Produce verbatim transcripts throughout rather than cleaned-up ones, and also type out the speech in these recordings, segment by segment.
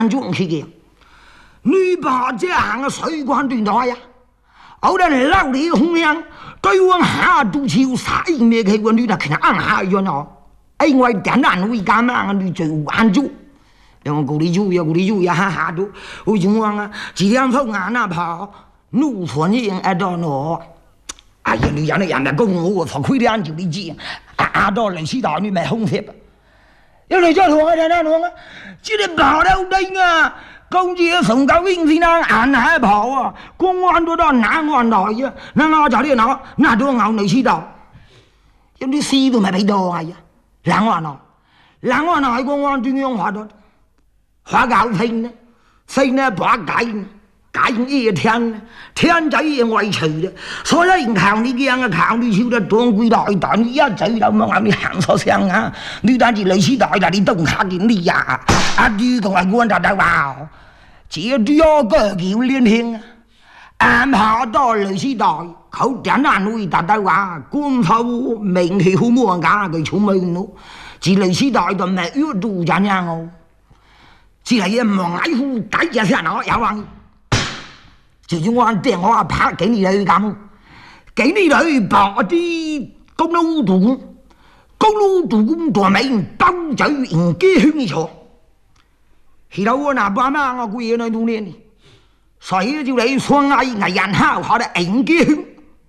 中去嘅，女把这行个水管断台呀，后来老李红娘对我下肚臍啥也没开过女的，看俺下样哦，哎我点难为干嘛女最安住，让我鼓励住呀鼓励住呀哈哈都，我情况啊，几两头俺那跑，怒窜人爱到喏，哎呀女人的人的公我操亏的就理解，啊到雷西岛你买红色吧。有你叫同啊，听听同啊！这个跑到顶啊，公鸡送到永兴那俺还跑啊，公安都到南岸来呀，那我叫你拿那都咬你知道，有啲事都咪俾到啊呀，南岸啊，南岸啊，公安中央话到，话搞清呢，清呢把解呢。解一天，天仔也外除的，所以人靠你這樣嘅靠你少得當歸來，但你一嘴就冇啱你行錯聲啊！你單止類似代但你都唔卡見你呀！阿豬同阿官就得話，這啲個叫連聽啊！安排到類似代，佢點難會達到話官府名氣好冇人家佢出門咯，至類似代就咪要度怎樣哦？只係一望矮夫第一聲我有話。就用我電話拍給你去咁，給你去把啲公路圖、公路圖咁多名包嘴迎機圈一坐，係到我那爸媽我估嘢嚟doen練，所以就嚟雙嗌藝人敲下嚟迎機圈，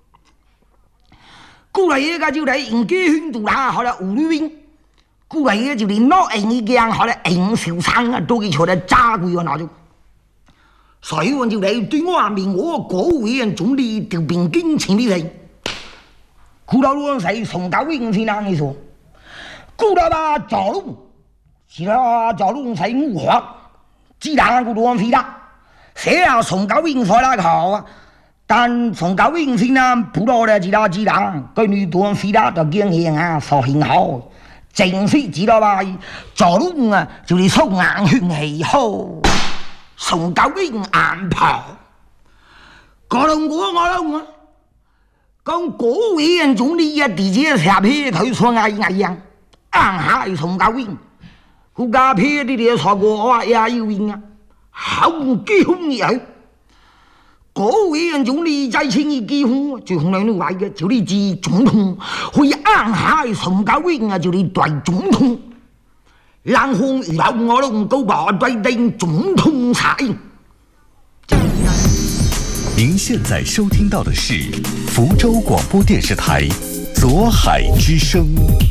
估嚟嘢就嚟迎機圈度啦，下嚟胡亂，估嚟嘢就嚟攞迎一樣下嚟迎小生啊，都幾坐嚟揸佢個那種。所以我就嚟對我面我國委員總理調兵京前的人，顧到我係宋高英先生你說，顧到吧走路，其他走路係五學，只但顧到我飛啦，寫下宋高英所那好啊，但宋高英先生不到的其他只但，佢女多飛啦就經驗啊，所很好，正式知道吧，走路啊就係送硬血氣好。宋高英安排，嗰度我我諗啊，講國委員總理啊，直接下批佢所嗌嗌樣，硬下宋高英，國家批啲啲錯過啊也要應啊，後機空嘢，國委員總理再請一機空，最紅亮啲話嘅就你知總統，可以硬下宋高英啊，就你對總統。然后遇到我都都把对定总统彩。 您现在收听到的是福州广播电视台左海之声。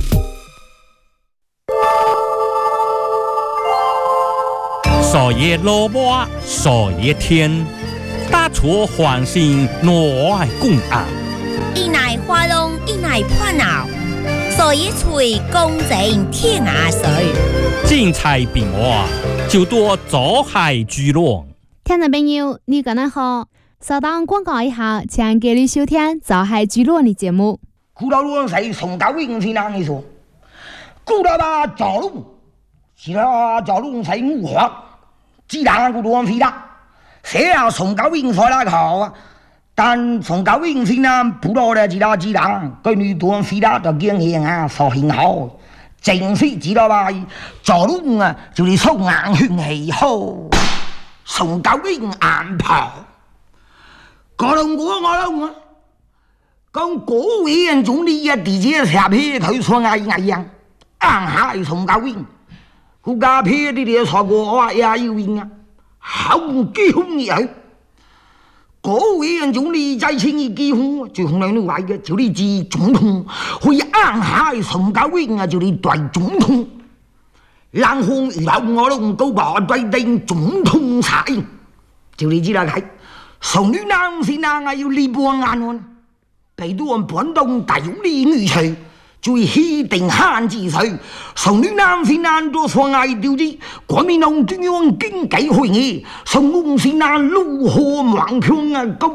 少爷萝卜少爷天，大厨欢心我爱共啊， 一奶花龙一奶破脑。所以吹公正天涯水， 精彩变化就多走海聚落。 听众朋友，你个人好，稍等广告一下，请给你收听走海聚落的节目。 顧到我係宋高英先生你說，顧到吧走路，其他走路係五學，只但顧到我飛啦，寫下宋高英所那好啊。但宋高英先生不到的其他只但，佢女多飛啦就經驗啊，所很好，正式知道吧？走路啊就係送硬血氣好，宋高英安排，嗰度我我諗啊，講國委員總理啊，直接下批佢所嗌嗌樣，硬下宋高英，國家批啲啲錯過啊也要應啊，後機空嘢。國委員總理再請一機空，最紅亮啲話嘅就你知總統，可以硬下宋高英啊，就你對總統，然後遇到我都都把對定總統彩，就你知啦係，宋女男先生啊要呢波眼案，被到人本東大用呢女隨。最希定慳之水，宋女男先生都所嗌調之，國民黨中央經濟會議，宋公先生如何頑強啊！